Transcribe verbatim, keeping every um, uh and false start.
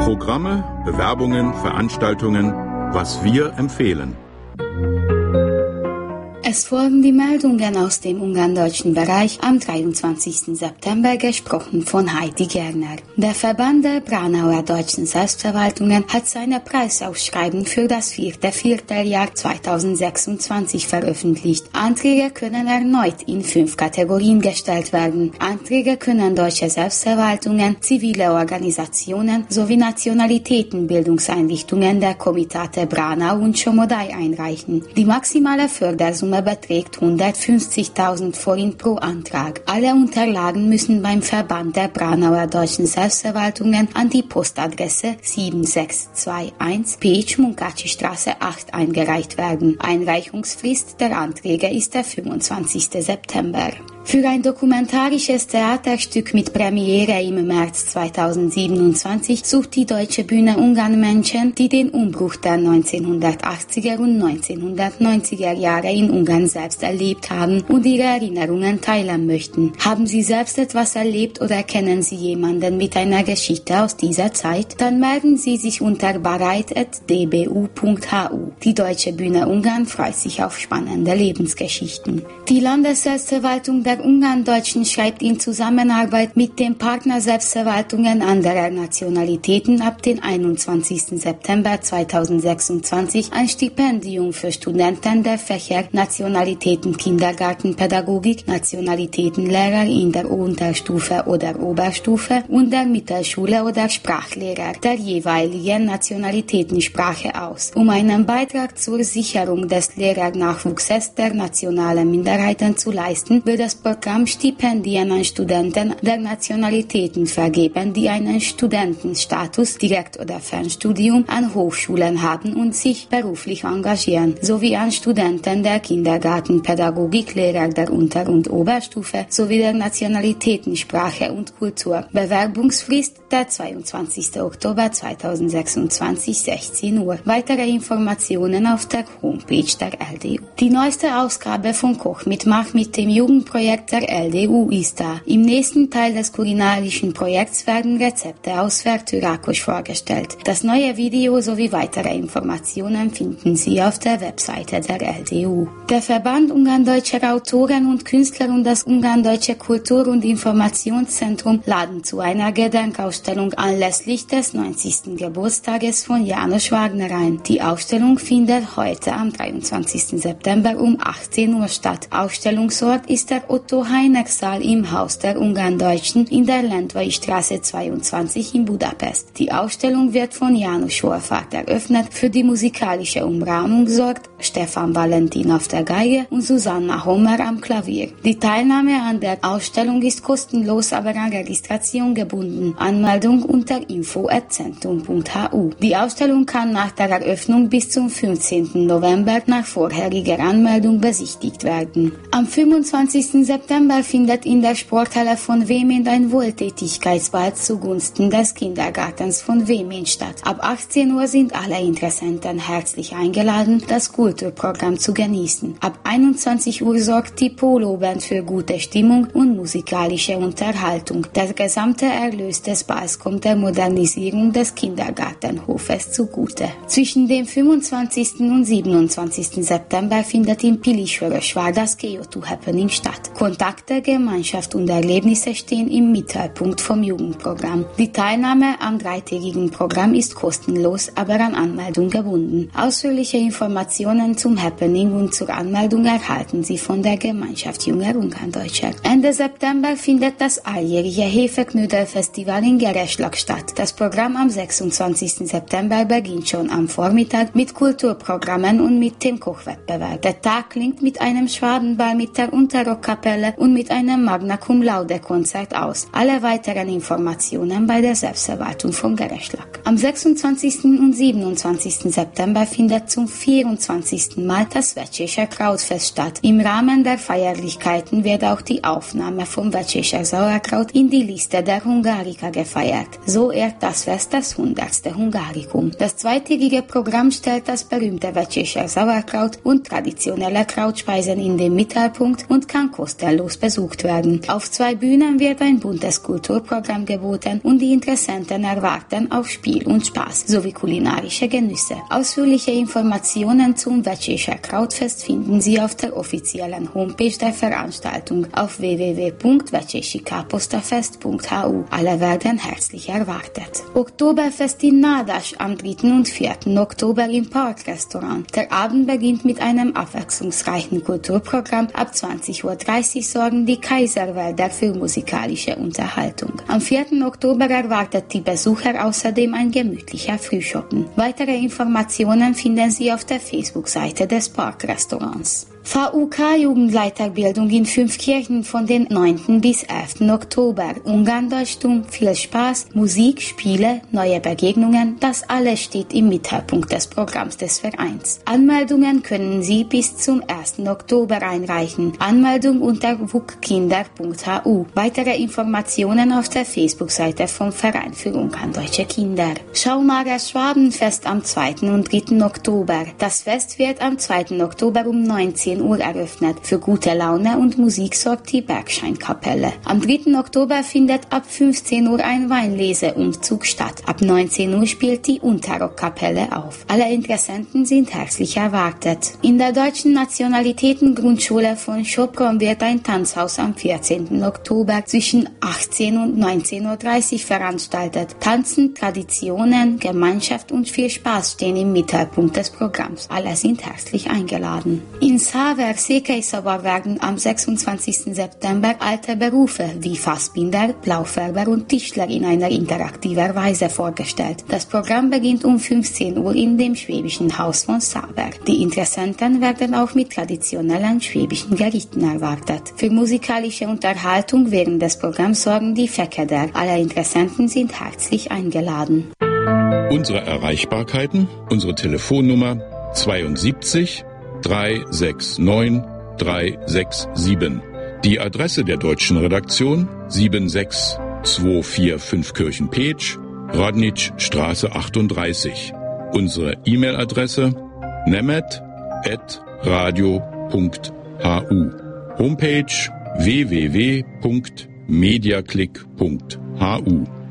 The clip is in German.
Programme, Bewerbungen, Veranstaltungen, was wir empfehlen. Es folgen die Meldungen aus dem ungarndeutschen Bereich am dreiundzwanzigsten September, gesprochen von Heidi Gerner. Der Verband der Braunauer Deutschen Selbstverwaltungen hat seine Preisausschreibung für das vierte Vierteljahr zweitausendsechsundzwanzig veröffentlicht. Anträge können erneut in fünf Kategorien gestellt werden. Anträge können deutsche Selbstverwaltungen, zivile Organisationen sowie Nationalitätenbildungseinrichtungen der Komitate Braunau und Schomodai einreichen. Die maximale Fördersumme beträgt hundertfünfzigtausend Forint pro Antrag. Alle Unterlagen müssen beim Verband der Braunauer Deutschen Selbstverwaltungen an die Postadresse sieben sechs zwei eins Pécs Munkácsi Straße acht eingereicht werden. Einreichungsfrist der Anträge ist der fünfundzwanzigste September. Für ein dokumentarisches Theaterstück mit Premiere im März zweitausendsiebenundzwanzig sucht die Deutsche Bühne Ungarn Menschen, die den Umbruch der neunzehnhundertachtziger und neunzehnhundertneunziger Jahre in Ungarn selbst erlebt haben und ihre Erinnerungen teilen möchten. Haben Sie selbst etwas erlebt oder kennen Sie jemanden mit einer Geschichte aus dieser Zeit? Dann melden Sie sich unter bareit at d b u punkt h u. Die Deutsche Bühne Ungarn freut sich auf spannende Lebensgeschichten. Die Landesselbstverwaltung der Ungarndeutschen schreibt in Zusammenarbeit mit den Partnerselbstverwaltungen anderer Nationalitäten ab dem einundzwanzigsten September zweitausendsechsundzwanzig ein Stipendium für Studenten der Fächer Nationalitäten Kindergartenpädagogik, Nationalitätenlehrer in der Unterstufe oder Oberstufe und der Mittelschule oder Sprachlehrer der jeweiligen Nationalitätensprache aus, um einen Beitrag zur Sicherung des Lehrernachwuchses der nationalen Minderheiten zu leisten, wird das Programm Stipendien an Studenten der Nationalitäten vergeben, die einen Studentenstatus, Direkt- oder Fernstudium an Hochschulen haben und sich beruflich engagieren, sowie an Studenten der Kindergartenpädagogik, Lehrer der Unter- und Oberstufe sowie der Nationalitätensprache und Kultur. Bewerbungsfrist der zweiundzwanzigsten Oktober zweitausendsechsundzwanzig, sechzehn Uhr. Weitere Informationen auf der Homepage der L D U. Die neueste Ausgabe von Koch mit Mach mit dem Jugendprojekt der L D U ist da. Im nächsten Teil des kulinarischen Projekts werden Rezepte aus Vertürakosch vorgestellt. Das neue Video sowie weitere Informationen finden Sie auf der Webseite der L D U. Der Verband Ungarndeutscher Autoren und Künstler und das Ungarndeutsche Kultur- und Informationszentrum laden zu einer Gedenkausstellung anlässlich des neunzigsten Geburtstages von János Wagner ein. Die Ausstellung findet heute am dreiundzwanzigsten September um achtzehn Uhr statt. Ausstellungsort ist der Otto-Heineck-Saal im Haus der Ungarndeutschen in der Lendvai-Straße zweiundzwanzig in Budapest. Die Ausstellung wird von János Wolfart eröffnet. Für die musikalische Umrahmung sorgt Stefan Valentin auf der Geige und Susanna Homer am Klavier. Die Teilnahme an der Ausstellung ist kostenlos, aber an Registration gebunden. Anmeldung unter info at zentrum punkt h u. Die Ausstellung kann nach der Eröffnung bis zum fünfzehnten November nach vorheriger Anmeldung besichtigt werden. Am fünfundzwanzigsten September findet in der Sporthalle von Weming ein Wohltätigkeitsball zugunsten des Kindergartens von Weming statt. Ab achtzehn Uhr sind alle Interessenten herzlich eingeladen, das Kulturprogramm zu genießen. Ab einundzwanzig Uhr sorgt die Polo-Band für gute Stimmung und musikalische Unterhaltung. Der gesamte Erlös des Balls kommt der Modernisierung des Kindergartenhofes zugute. Zwischen dem fünfundzwanzigsten und siebenundzwanzigsten September findet in Pilisvörösvár das Kyoto Happening statt. Kontakte, Gemeinschaft und Erlebnisse stehen im Mittelpunkt vom Jugendprogramm. Die Teilnahme am dreitägigen Programm ist kostenlos, aber an Anmeldung gebunden. Ausführliche Informationen zum Happening und zur Anmeldung erhalten Sie von der Gemeinschaft Junger Ungarndeutscher. Ende September findet das alljährliche Hefeknödel-Festival in Gereschlag statt. Das Programm am sechsundzwanzigsten September beginnt schon am Vormittag mit Kulturprogrammen und mit dem Kochwettbewerb. Der Tag klingt mit einem Schwadenball mit der Unterrockkapelle und mit einem Magna Cum Laude Konzert aus. Alle weiteren Informationen bei der Selbstverwaltung von Gereschlag. Am sechsundzwanzigsten und siebenundzwanzigsten September findet zum vierundzwanzigsten Mal das Vecsések Krautfest statt. Im Rahmen der Feierlichkeiten wird auch die Aufnahme vom Vecsések Sauerkraut in die Liste der Hungarica gefeiert. So ehrt das Fest das hundertste Hungarikum. Das zweitägige Programm stellt das berühmte Vecsések Sauerkraut und traditionelle traditionelle Krautspeisen in den Mittelpunkt und kann kostenlos besucht werden. Auf zwei Bühnen wird ein buntes Kulturprogramm geboten und die Interessenten erwarten auf Spiel und Spaß sowie kulinarische Genüsse. Ausführliche Informationen zum Vecséscher Krautfest finden Sie auf der offiziellen Homepage der Veranstaltung auf w w w punkt vecsésikapostafest punkt h u. Alle werden herzlich erwartet. Oktoberfest in Nádas am dritten und vierten Oktober im Parkrestaurant. Der Abend beginnt mit einem abwechslungsreichen Kulturprogramm. Ab zwanzig Uhr dreißig sorgen die Kaiserwälder für musikalische Unterhaltung. Am vierten Oktober erwartet die Besucher außerdem ein gemütlicher Frühschoppen. Weitere Informationen finden Sie auf der Facebook-Seite des Parkrestaurants. V U K-Jugendleiterbildung in fünf Kirchen von den neunten bis elften Oktober. Ungarn-Deutschtum, viel Spaß, Musik, Spiele, neue Begegnungen, das alles steht im Mittelpunkt des Programms des Vereins. Anmeldungen können Sie bis zum ersten Oktober einreichen. Anmeldung unter wukkinder punkt h u. Weitere Informationen auf der Facebook-Seite vom Verein für Ungarn-Deutsche Kinder. Schaumarer Schwabenfest am zweiten und dritten Oktober. Das Fest wird am zweiten Oktober um neunzehn Uhr eröffnet. Für gute Laune und Musik sorgt die Bergscheinkapelle. Am dritten Oktober findet ab fünfzehn Uhr ein Weinleseumzug statt. Ab neunzehn Uhr spielt die Unterrockkapelle auf. Alle Interessenten sind herzlich erwartet. In der Deutschen Nationalitäten-Grundschule von Sopron wird ein Tanzhaus am vierzehnten Oktober zwischen achtzehn und neunzehn Uhr dreißig veranstaltet. Tanzen, Traditionen, Gemeinschaft und viel Spaß stehen im Mittelpunkt des Programms. Alle sind herzlich eingeladen. In Száver, Székelyszabor werden am sechsundzwanzigsten September alte Berufe wie Fassbinder, Blaufärber und Tischler in einer interaktiver Weise vorgestellt. Das Programm beginnt um fünfzehn Uhr in dem Schwäbischen Haus von Száver. Die Interessenten werden auch mit traditionellen schwäbischen Gerichten erwartet. Für musikalische Unterhaltung während des Programms sorgen die Fekeder. Alle Interessenten sind herzlich eingeladen. Unsere Erreichbarkeiten, unsere Telefonnummer zweiundsiebzig drei sechs neun drei sechs sieben. Die Adresse der deutschen Redaktion sieben sechs zwei vier fünf Kirchenpeetsch, Rodnitschstraße achtunddreißig. Unsere E-Mail-Adresse nemet at radio punkt h u. Homepage w w w punkt mediaclick punkt h u.